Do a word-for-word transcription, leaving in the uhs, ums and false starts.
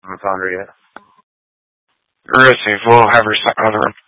I haven't found her yet. We'll have her on the run.